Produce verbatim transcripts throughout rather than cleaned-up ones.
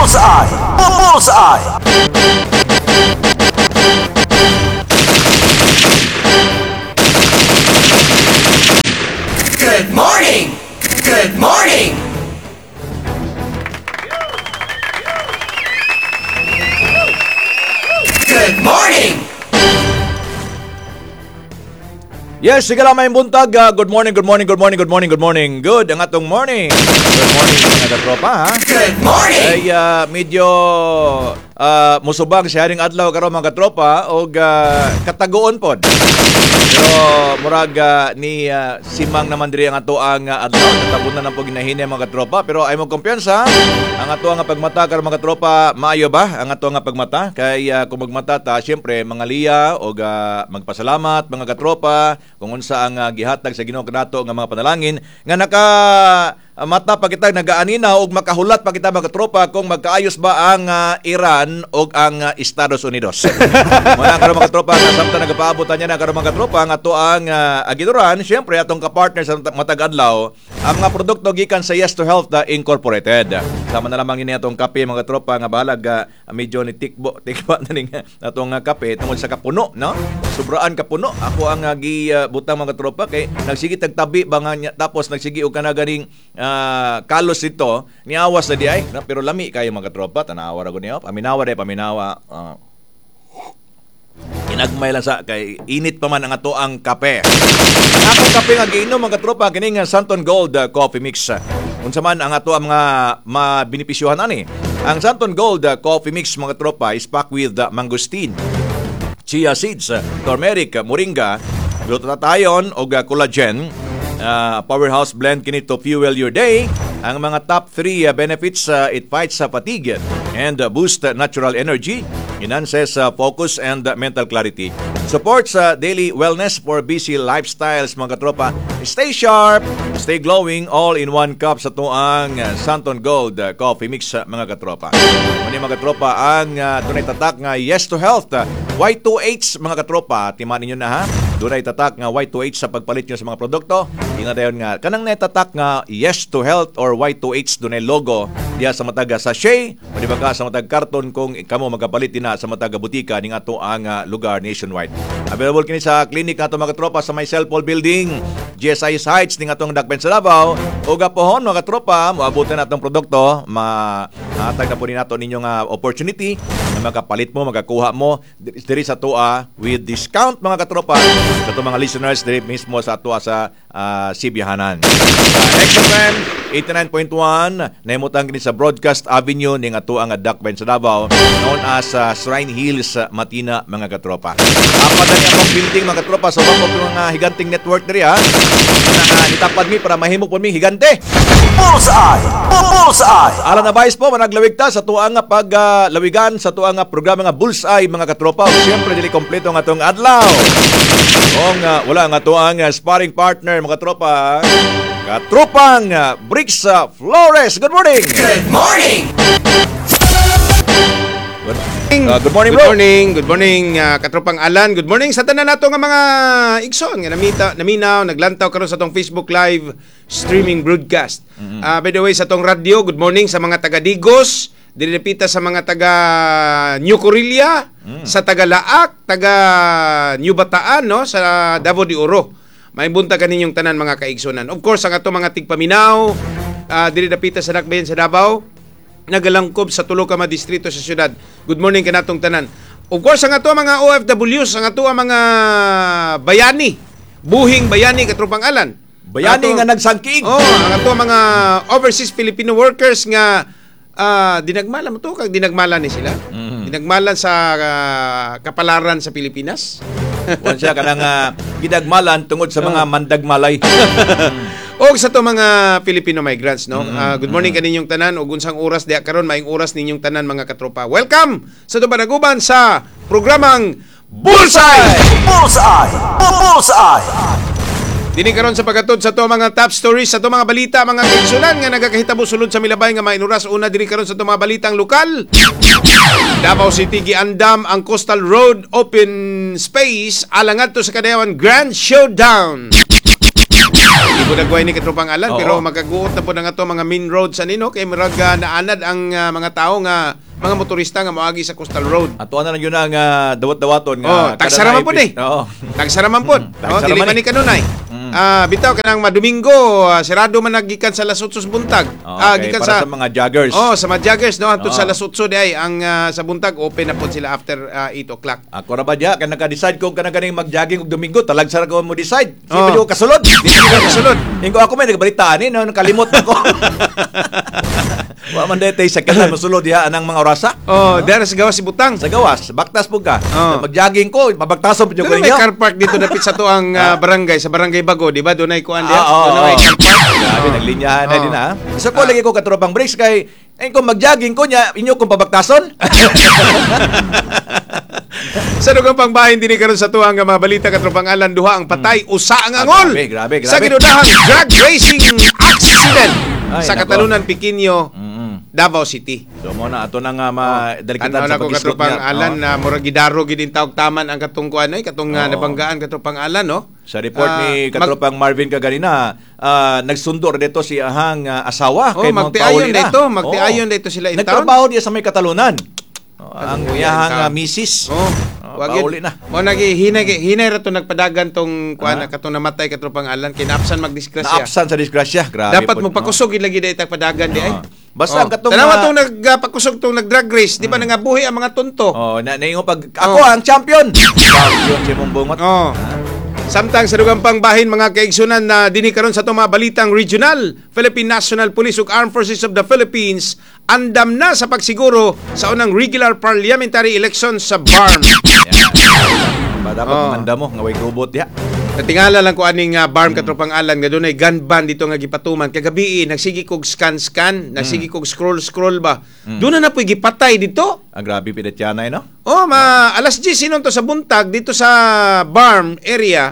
Bullseye! Bullseye! Good morning! Good morning! Good morning! Yes, sige lang may buntag. Uh, good morning, good morning, good morning, good morning, good morning. Good ang atong morning. Good morning mga katropa, ha? Good morning! Ay, uh, medyo uh, musubang siya ring adlaw karon mga katropa o uh, kataguon pod. Pero murag uh, ni uh, Simang naman diri ang ato ang uh, adlaw natabunan na po ginahini mga katropa. Pero ay mo kumpiyansa ang ato nga pagmata karon mga katropa, maayo ba ang ato nga pagmata? Kay uh, kung magmata ta, syempre mangaliya o uh, magpasalamat mga katropa kung unsa ang uh, gihatag sa Ginoo kanato nga mga panalangin nga naka uh, mata pa kita nagaanina og makahulat pa kita mga katropa kung magkaayos ba ang uh, Iran o ang uh, Estados Unidos. Mga karon mga katropa nga samtang nagapaabotan niya na karon mga katropa nga ato ang uh, agiduran, syempre atong ka-partner sa matag adlaw ang mga produkto gikan sa Yes to Health uh, Incorporated. Sama na lamang ini atong kape mga katropa nga balag uh, medyo ni tikbo tikba na ning atong uh, kape tungod sa kapuno, no? Sobraan kapuno. Ako ang uh, gi uh, butang mga katropa kay nagsigi tagtabi ba nga niya, tapos nagsigi og kana ganing uh, kalos ito niawas na di ay no? Pero lami kayo mga katropa tanawa ra gud niya paminawa day paminawa uh, inagmay lang sa kay init pa man ang ato ang kape. Ang akong kape nga giinom mga katropa kining Santon Gold uh, Coffee Mix. Unsa man ang ato ang mga mabinipisyuhan ani. Ang Santon Gold uh, Coffee Mix mga katropa is packed with uh, mangosteen, chia seeds, uh, turmeric, uh, moringa, glutathione o uh, collagen. Uh, powerhouse blend kini to fuel your day. Ang mga top three uh, benefits, uh, it fights uh, fatigue and uh, boost uh, natural energy, enhances uh, focus and uh, mental clarity, supports uh, daily wellness for busy lifestyles mga katropa. Stay sharp, stay glowing, all in one cup sa tuang uh, Santon Gold uh, Coffee Mix uh, mga katropa. Muni mga katropa ang uh, dunay tatak nga Yes to Health uh, Y two H mga katropa. Timan ninyo na ha. Dunay tatak nga Y two H sa pagpalit nyo sa mga produkto. Ingat dayon nga kanang natatak nga Yes to Health or Y two H dunay logo diya sa mataga sachet o di ba ka sa matag karton kung kamo magapalit na sa mataga butika ning ato ang uh, lugar nationwide. Available kini sa clinic nato mga tropa sa May Cellphone Building, G S I Heights ning atong Dakpen sa Davao. O gapohon mga tropa, moabutan natong produkto, mahatag na po ni nato ninyong uh, opportunity na magapalit mo, magakuha mo diri sa tua with discount mga katropa sa to mga listeners diri mismo sa tua sa uh, Sibihanan. Sa X F M eighty-nine point one nahimutang kini sa Broadcast Avenue ning ato ang Dakpen sa Davao known as uh, Shrine Hills uh, Matina mga katropa. Apat na among building mga katropa sa so, mga higanting network diri ha. Na nitapad mi para mahimo po mi higante. Bullseye! Bullseye! Alam na bayis po managlawig ta sa tuang nga paglawigan uh, sa tuang nga programa nga Bullseye mga katropa. Siyempre dili kompleto nga tong adlaw. Kung uh, wala nga tuang uh, sparring partner mga katropa. Katropang uh, Bricks uh, Flores. Good morning. Good morning. Good, uh, good morning, good bro. Morning, good morning, uh, katropang Alan. Good morning sa tanan nato nga mga igsoon nga namita, naminaw, naglantaw karon sa tong Facebook Live streaming broadcast. Mm-hmm. Uh, by the way, sa tong radio, good morning sa mga taga Digos, dinipita sa mga taga New Corilla, mm. sa taga Laak, taga New Bataan, no, sa Davao de Oro. Maimbunta kaninyong tanan mga kaigsonan. Of course, ang ato mga tigpaminaw, uh, dinipita sa Dakbayan sa Davao, nagalangkob sa tulo ka mga distrito sa syudad. Good morning kanatong tanan. Of course, ang ato mga O F Ws, ang ato mga bayani, buhing bayani katropang Alan. Bayani ato, nga nagsangkig. Oh, ang ato mga overseas Filipino workers nga uh, dinagmalan mo to kag dinagmalan ni sila. Mm-hmm. Dinagmalan sa uh, kapalaran sa Pilipinas. Wan siya kanang uh, gidagmalan tungod sa mga mandagmalay. O sa to mga Filipino migrants, no? Mm-hmm. Uh, good morning kaninyong tanan ug unsang oras diha karon maing oras ninyong tanan mga katropa. Welcome sa to banaguban sa programang Bullseye! Bullseye! Bullseye! Dini karon sa pagkatod sa to mga top stories, sa to mga balita, mga kaigsunan nga nagakahitabo sulod sa milabay nga mainuras. Una diri karon sa to mga balitang lokal. Davao City giandam ang Coastal Road Open Space alang adto sa Kadayawan Grand Showdown. Budagway ni katropang alan Oo. pero magaguot na po na nga to mga main road sa nino kay murag uh, naanad ang uh, mga tao nga mga motorista nga moagi sa Coastal Road. Ato na lang yun ang uh, dawat-dawaton nga. Oh, tagsaraman po ni. Oo. Tagsaraman po. Mm, Oh, tagsaraman dili man ni. ni kanunay. Mm. Ah, bitaw kanang madomingo, uh, sirado man nagikan sa Las Otsos buntag. Oh, Ah, okay, gikan para sa, sa mga joggers. Oh, sa mga joggers no, antud Oo. sa Las Otsos di ay ang uh, sa buntag open na po sila after uh, eight o'clock. Ako ra ba diya kay naka-decide kung kana ganing mag-jogging og Domingo, talag sa ko mo decide. Si Oh. oh. ko kasulod. Di ka kasulod. Ingo ako may nagbalitaan ni no nakalimot ako. Wa man daytay sa kanta mosulod diha anang mga orasa. Oh, there sa gawas si Butang. Sa gawas, baktas po ka. Oh. Mag-jogging ko, mabagtason po Doon ko may ninyo. car park dito dapit sa to ang uh, barangay, sa Barangay Bago, di ba? Doon ay kuan diya. Ah, oo, Doon ay oo. car park. Grabe, Oh. naglinyahan na Oo. din ha. So ko Ah. lagi ko katropang breaks kay ay kung mag-jogging ko niya, inyo kung pabagtason. Sa dugang pangbahin din karon sa tuwang nga mga balita katropang alan duha ang patay usa ang angol. Hmm. Ah, grabe, grabe, Sa grabe. ginudahang drag racing accident Ay, sa nako. Katalunan, Piquinho, Mm. Davao City. So mo na ato na nga ma-delikatan Tanaw sa na ko pag-islot katropang niya. alan Oo. na murag gidaro gid in tawag taman ang katong kuan ay katong uh, Oo. nabanggaan katropang alan no. Sa report Ah, ni mag- katropang Marvin kaganina, ah, nagsundo rin dito si ahang ah, asawa Oh, kay mga magtiayon pauli na. dito, magtiayon Oo. dito sila in town. Nagtrabaho diya sa may Katalunan. Oh, ang Katalunan, iyahang town. ah, misis. Oh, Oh, wag pauli yun. na. Mo nagi hinay hinay ra to nagpadagan tong kuan Ah. na katong namatay katropang alan kinapsan magdisgrasya. Naapsan sa disgrasya. Grabe Dapat po, mo pakusog gid lagi daytag padagan di ay. Oo. Basta ang katong Tanawa mga- tong nagpakusog tong nag-drag race, di ba nangabuhi ang mga tonto? Oh, na naingo pag ako Oh. ang champion. Champion si mong bungot. Oh. Samtang sa dugang pangbahin mga kaigsunan na dini karon sa itong mga balitang regional, Philippine National Police ug Armed Forces of the Philippines andam na sa pagsiguro sa unang regular parliamentary election sa B A R M. Ba dapat Oh. manda mo nga way gubot ya. Natingala lang ko aning uh, B A R M katropang alan nga dunay gun ban dito nga gipatuman kagabi nagsigi kog scan scan, nagsigi kog scroll scroll ba. Doon na na po'y gipatay dito. Ang grabe pinatyanay no. Oh, ma alas diyes sinon to sa buntag dito sa B A R M area.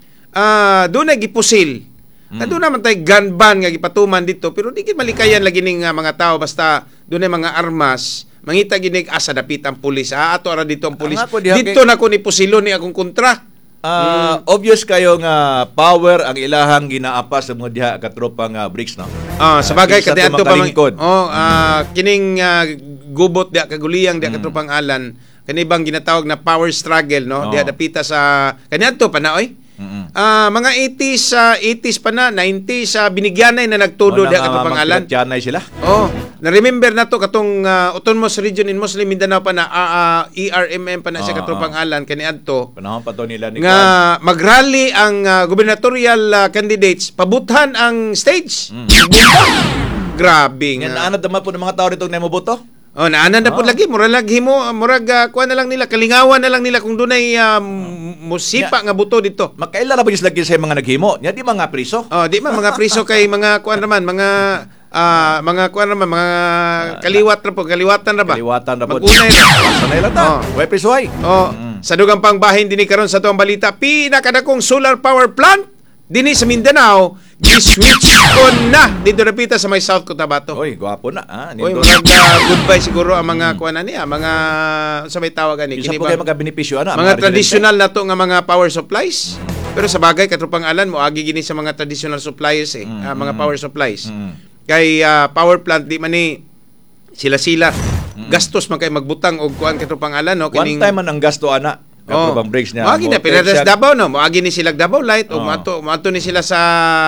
Ah, doon na gipusil. Na doon naman tay gun ban nga gipatuman dito pero di gid malikayan lagi ning uh, mga tao basta doon ay mga armas. Mangita ginig asa dapit ang pulis. Ah, ato ra dito ang pulis. Ang ako diha Dito na ko ni pusilo ni akong kontra. Ah, obvious kayo nga power ang ilahang ginaapas sa mga diha katropang uh, bricks no. Ah, sa bagay Isa kadi to adto pa man. makalingkod. Oh, ah, kining ah, gubot dia kaguliyang dia katropang alan. Kani bang ginatawag na power struggle no? Oo. Dia dapita sa kani adto pa na oy. Mm-mm. Ah, mga eighties sa eighties pa na, nineties sa binigyanay na nagtudo dia katropang alan. Magpinatyanay sila. Oh, na-remember na to katong uh, Autonomous Region in Muslim Mindanao pa na ah, ah, E R M M pa na siya Ah, katropang alan kani adto. Panahon pa to nila ni Nga magrally ang uh, gubernatorial uh, candidates pabuthan ang stage. Bumba. Grabe Nga nga. naanad naman po ng mga tao dito na moboto. Oh, naanan na po Ah. lagi mura lagi mo murag uh, kuha na lang nila kalingawan na lang nila kung dunay uh, musipa nga buto dito. Makaila na ba yung lagi sa mga naghimo? Nya di mga priso. Oh, di man mga priso kay mga kuan naman, mga ah, mga kuan naman, mga kaliwat ra po, kaliwatan ra ba? Kaliwatan na po. Mag-unay ra. Sanay lang ta. Oh. Way prisohay. Oh, sa dugang pangbahin dinhi karon sa tuang balita, pinakadakong solar power plant dinhi sa Mindanao, gi-switch on na dito napita sa may South Cotabato. Oy, gwapo na. Ah, Oy, nindot. murag uh, goodbye siguro ang mga kuan na niya, mga sa may tawag ani, Isa kini po ba? kayo magka-benepisyo ana. Mga traditional na to nga mga power supplies. Pero sa bagay katropang alan mo agi gini sa mga traditional suppliers eh, ah, mga power supplies. Mm. Kay ah, power plant di man ni sila-sila gastos man kay magbutang og kuan katropang alan no One time man ang gasto ana. Oh, Katro bang breaks niya. Moagi na Mo- pinadas siya- Davao no, moagi ni sila Davao Light o Oh. mato mato ni sila sa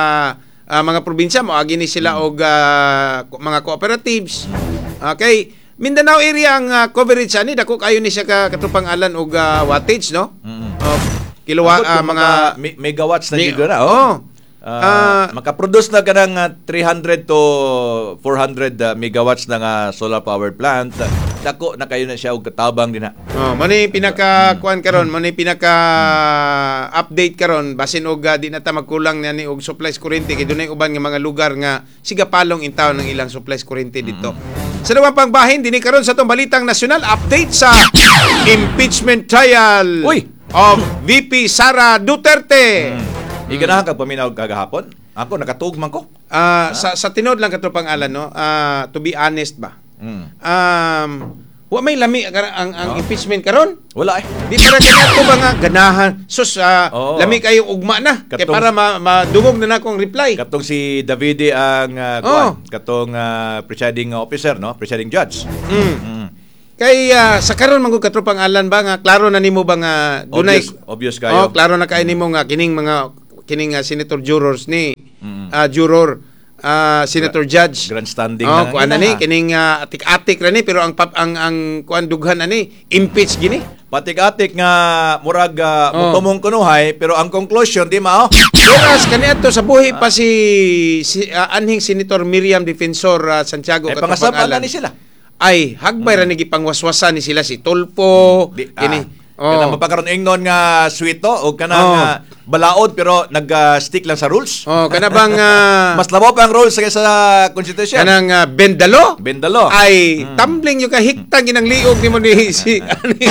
ah, mga probinsya, moagi ni sila og ah, ko- mga cooperatives. Okay, Mindanao area ang ah, coverage ani dako kayo ni siya ka katropang alan og ah, wattage no. Mm-mm. Oh, kilowatt Abot ah, yung mga me- megawatts na Me- gid na. oh. Oh. Ah, Ah, makaproduce na ka ng ah, three hundred to four hundred ah, megawatts na nga solar power plant. Dako na kayo na siya og katabang din ha. Oh, mo ni pinaka kuan karon, mo ni pinaka update karon basin og uh, di na ta magkulang na ni og supplies kuryente kay dunay uban nga mga lugar nga sigapalong in town ng ilang supplies kuryente dito. Sa dugang pangbahin dinhi karon sa tong balitang nasyonal update sa impeachment trial Uy! of V P Sara Duterte. Iganahan kag paminaw kagahapon. Ako nakatugman ko. Ah, sa sa tinod lang katropang alan no, ah, to be honest ba. Mm. Um, Wa may lami ang, ang, ang impeachment karon. Wala eh. Di para kanato ba nga ganahan. Sus, ah, Oo. lami kayo ugma na. Kaya Katong- para ma, madungog na na akong reply. Katong si Davide ang uh, Oh. katong ah, presiding officer, no? Presiding judge. Mm. Mm. Kay ah, sa karon man gud katropang alan ba nga klaro na nimo ba nga dunay Obvious, obvious kayo. Oh, klaro na kay nimo nga kining mga kining ah, senator jurors ni Mm. ah, juror ah, senator judge. Grandstanding Oh, na kuan ina, ani ha? kining ah, atik-atik ra ni pero ang pap, ang ang kuan dughan ani impeach gini. Patik-atik nga murag uh, Oh. mutumong kunuhay pero ang conclusion di mao. Whereas kaniadto sa buhi pa si, si ah, anhing senator Miriam Defensor ah, Santiago Ay katropang pangasapan alan. na ni sila. Ay hagbay ra ni gipangwaswasan ni sila si Tulfo Di, kini. ah, Kanang mapakaroon ingnon nga sweeto o kanang Oh. nga balaod pero nag-stick lang sa rules. Oh, kana bang ah, Mas labaw pa ang rules kaysa sa constitution. kanang uh, bendalo Bendalo. ay tumbling yung kahigtang ginang liog ni mo ni si ani.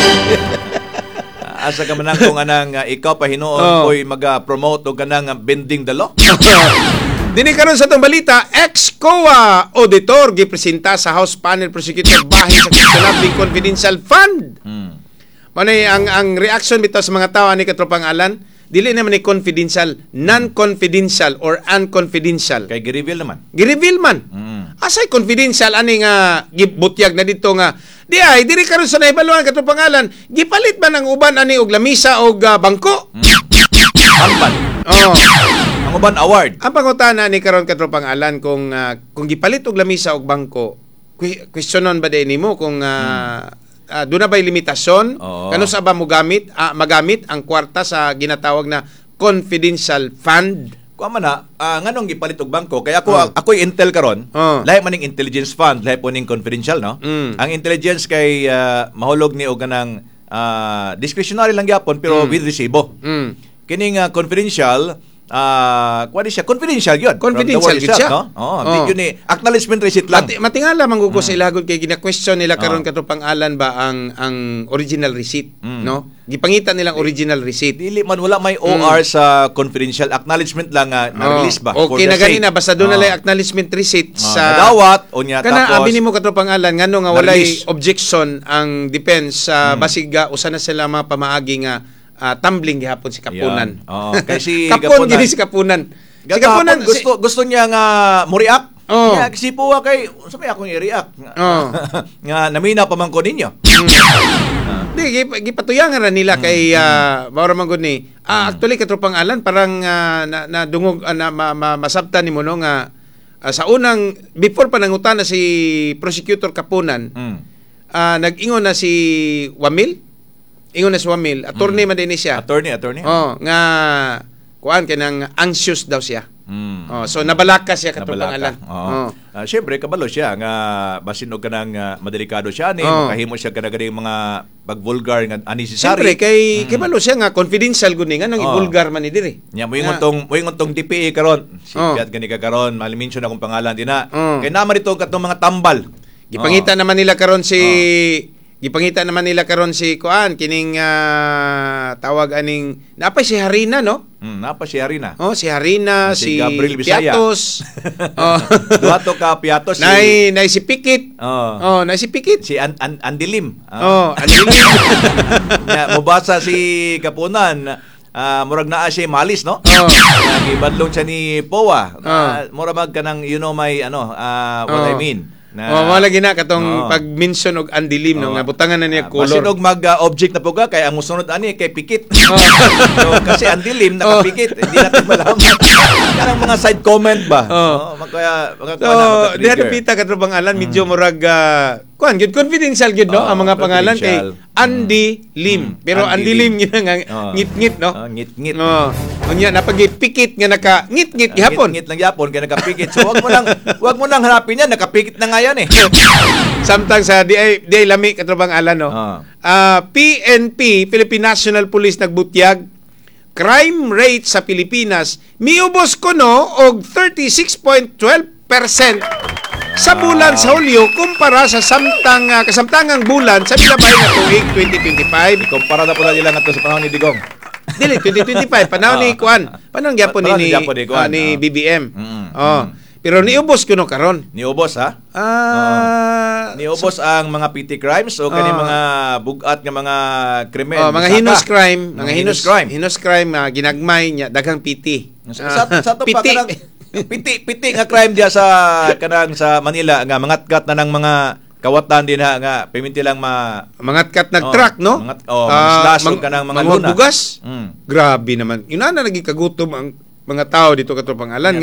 Asa ka man kung anang uh, ikaw pa hinuon Oh. ko'y mag-promote o kanang uh, bending the law. Dini karon sa tong balita, ex-C O A auditor gipresenta sa House Panel Prosecutor bahin sa questionable confidential fund. Hmm. Manay ang ang reaction bitaw sa mga tao ani katropang alan, dili naman ni confidential, non-confidential or unconfidential. Kay gi-reveal naman. Gi-reveal man. Mm. Asay confidential ani nga gibutyag na dito nga di ay diri karon sa naibaluan katong pangalan gipalit ba ng uban ani og lamisa og ah, bangko. Ambal. Oh. Ang uban award. Ang pangutana ni karon katong pangalan kung ah, kung gipalit og lamisa og bangko, kwe- questionon ba din nimo kung uh, uh, doon na ba'y limitasyon? Oo. Kano sa ba mo gamit, ah, magamit ang kwarta sa ginatawag na confidential fund? Kuha man na, ah, nganong gipalit og bangko kaya ako Oh. ako'y intel karon. Oh. Lahi man ning intelligence fund, lahi po ning confidential, no? Mm. Ang intelligence kay ah, mahulog ni og kanang ah, discretionary lang gyapon pero Mm. with resibo. Mm. Kining ah, confidential ah kuha di siya confidential gyud. From the Confidential word gyud itself, siya. no? Oh, Oh. di yun ni acknowledgement receipt lang. Mati, matingala man gugo sa ilagod kay gina-question nila karon Oh. katong pangalan ba ang ang original receipt, Mm. no? Gipangitan nilang original receipt. Dili man wala may O R sa confidential acknowledgement lang nga na-release ba. for Okay the na ganina sake. basta doon Oh. na lang acknowledgement receipt Oh, sa nadawat unya kana tapos abi nimo katong pangalan ngano nga walay na-release. objection ang defense sa Mm. basig ga usa na sila mga pamaagi nga ah, tumbling gihapon si Kapunan. Yan. Oo, kay si Kapon Kapunan. gini si Kapunan. Si Gagapon, Kapunan gusto gusto niya nga mo-react. Oo. Kaya si Puwa kay sa may akong i-react. Oo. nga namina pa man ko ninyo. Di, gip- gipatuyangan ra nila kay uh, Maura Manggod ni. Ah, actually katropang alan parang ah, na, na dungog ah, na ma, ma, masabtan nimo no nga ah, sa unang before pa nangutan na si prosecutor Kapunan, Mm. ah, nag-ingon na si Wamil. Ingon na si Wamil, attorney man din ni siya. Attorney, attorney. Oh, nga kuan kanang anxious daw siya. Mm. Oh, so nabalaka siya katropang Nabalaka. alan. Oo. Oh. Ah, syempre kabalo siya nga basin og kanang uh, madelikado siya ni Oo. makahimo siya kanang ganing mga pag-vulgar nga Siyempre unnecessary. kay mm. kibalo siya nga confidential gud ni nga nang Oo. ibulgar man ni diri. Nya mo ingon tong mo ingon tong D P A karon. Oo. Sikat gani ka karon, malimension akong pangalan dina. Oo. Kay naman ito katong mga tambal. Gipangita naman nila karon si gipangita naman nila karon si kuan kining ah, tawag aning napay si Harina no? Mm, napa si Harina. Oh, si Harina, Si si, Gabriel Bisaya. Piatos. oh. Duha to ka piatos si nay nay si Pikit. Oo. Oh, nay si Pikit. si An An Andilim. Oh, andilim. Na mubasa si Kapunan. Ah, murag naa siya malis, no? Oh. Nagibadlong siya ni Powa. Oh. Mura mag kanang you know my ano, ah, what I Oh. mean. oh, wala gina katong Oo. pag-mention og andilim no Oo. nga butangan na Ah, niya basin color. og mag-object na puga kay ang musunod ani kay pikit. Oh. So, kasi ang dilim nakapikit, hindi natin malaman. Kanang mga side comment ba? Oh. Oo, magkaya So, magkaya diha pita katong pangalan medyo murag uh, kuan good confidential gud no Oo, ang mga pangalan kay confidential. Andy Lim. Mm. Pero Andy Andy Lim Lim. gina nga Oo. ngit-ngit no. Oh, ngit-ngit. Oh, unya napagipikit nga naka ngit-ngit gihapon. Ngit lang yapon kay nakapikit. So wag mo nang wag mo nang hanapin yan, nakapikit na nga yan eh. Samtang sa di ay di ay lami katrabang alan no. Ah. Ah, P N P Philippine National Police nagbutyag crime rate sa Pilipinas miubos kuno og thirty-six point one two percent sa bulan sa Hulyo kumpara sa samtang ah, kasamtangang bulan sa milabay nga tuig twenty twenty-five. Kumpara na po na nila nga to sa panahon ni Digong. Dili twenty twenty-five panahon ni Kuan. Panahon gyapon Panahon ni ni gyapon ni Kuan, ah, ni ah. B B M. Mm, Oh. Pero niubos kuno karon. Ni Ubos ha? Ah, Ni Niubos ang mga petty crimes o kani Oh. mga bugat nga mga krimen. Oh, mga bisaka. heinous crime, mga Mga heinous heinous crime. heinous crime ah, ginagmay nya daghang piti. Sa, sa, sa to pa Piti. kanang piti piti nga crime dia sa kanang sa Manila nga mangatgat na ng mga kawatan din ha nga piminti lang ma Mga kat Oh, nag-truck, no? mga- oh, Ah, mga slash o mang- kanang mga mga luna. bugas. Mm. Grabe naman. Yun na naging kagutom ang mga tao dito katropang alan.